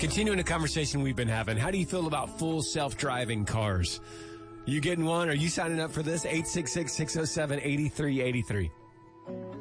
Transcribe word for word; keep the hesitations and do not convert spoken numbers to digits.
Continuing a conversation we've been having, how do you feel about full self-driving cars? You getting one? Are you signing up for this? eight six six, six oh seven, eight three eight three.